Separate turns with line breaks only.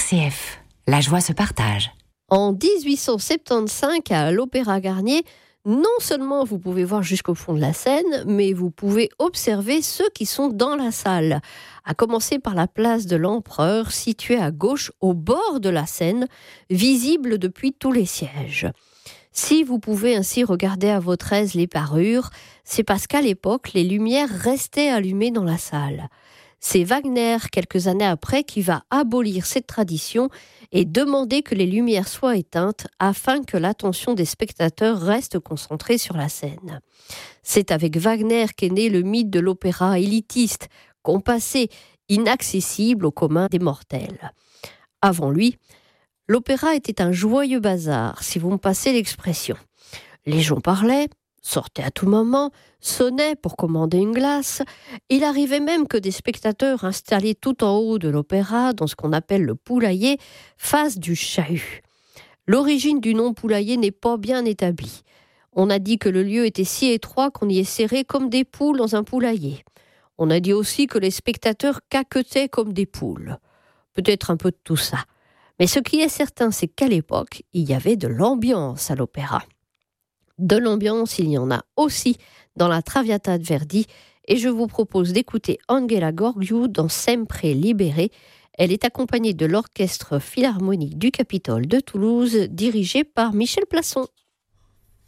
RCF, la joie se partage.
En 1875, à l'Opéra Garnier, non seulement vous pouvez voir jusqu'au fond de la scène, mais vous pouvez observer ceux qui sont dans la salle, à commencer par la place de l'Empereur, située à gauche au bord de la scène, visible depuis tous les sièges. Si vous pouvez ainsi regarder à votre aise les parures, c'est parce qu'à l'époque, les lumières restaient allumées dans la salle. C'est Wagner, quelques années après, qui va abolir cette tradition et demander que les lumières soient éteintes afin que l'attention des spectateurs reste concentrée sur la scène. C'est avec Wagner qu'est né le mythe de l'opéra élitiste, compassé, inaccessible au commun des mortels. Avant lui, l'opéra était un joyeux bazar, si vous me passez l'expression. Les gens parlaient, sortaient à tout moment, sonnaient pour commander une glace. Il arrivait même que des spectateurs installés tout en haut de l'opéra, dans ce qu'on appelle le poulailler, fassent du chahut. L'origine du nom poulailler n'est pas bien établie. On a dit que le lieu était si étroit qu'on y est serré comme des poules dans un poulailler. On a dit aussi que les spectateurs caquetaient comme des poules. Peut-être un peu de tout ça. Mais ce qui est certain, c'est qu'à l'époque, il y avait de l'ambiance à l'opéra. De l'ambiance, il y en a aussi dans la Traviata de Verdi, et je vous propose d'écouter Angela Gheorghiu dans Sempre Libere. Elle est accompagnée de l'Orchestre Philharmonique du Capitole de Toulouse, dirigé par Michel Plasson.